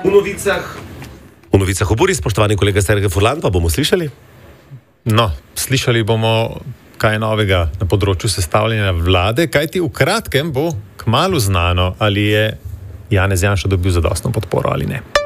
V novicah oburi, spoštovani kolega Sergej Furlan, pa bomo slišali? No, slišali bomo kaj novega na področju sestavljanja vlade, kajti v kratkem bo kmalu znano, ali je Janez Janša dobil zadostno podporo ali ne.